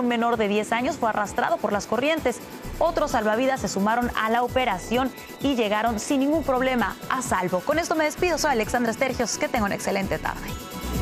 un menor de 10 años fue arrastrado por las corrientes. Otros salvavidas se sumaron a la operación y llegaron sin ningún problema a salvo. Con esto me despido. Soy Alexandra Stergios. Que tenga una excelente tarde.